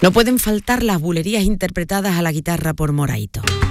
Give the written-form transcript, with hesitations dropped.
No pueden faltar las bulerías interpretadas a la guitarra por Moraito.